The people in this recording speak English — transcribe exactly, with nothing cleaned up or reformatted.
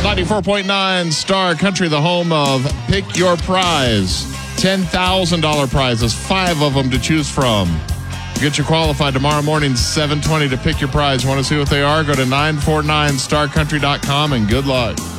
ninety-four point nine Star Country, the home of Pick Your Prize. ten thousand dollars prizes, five of them to choose from. Get you qualified tomorrow morning, seven twenty to pick your prize. Want to see what they are? Go to nine four nine star country dot com and good luck.